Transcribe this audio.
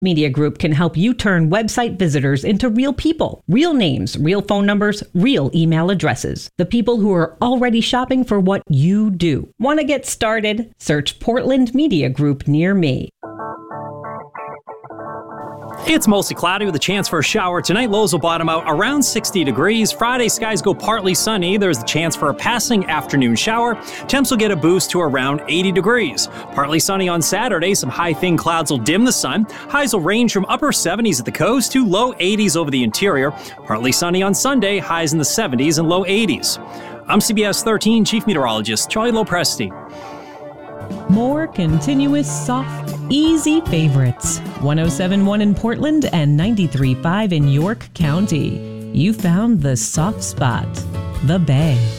Media Group can help you turn website visitors into real people. Real names, real phone numbers, real email addresses. The people who are already shopping for what you do. Want to get started? Search Portland Media Group near me. It's mostly cloudy with a chance for a shower tonight. Lows will bottom out around 60 degrees. Friday, skies go partly sunny. There's a chance for a passing afternoon shower. Temps will get a boost to around 80 degrees. Partly sunny on Saturday. Some high thin clouds will dim the sun. Highs will range from upper 70s at the coast to low 80s over the interior. Partly sunny on Sunday. Highs in the 70s and low 80s. I'm CBS 13 Chief Meteorologist Charlie Lopresti. More continuous, soft, easy favorites. 107.1 in Portland and 93.5 in York County. You found the soft spot, the Bay.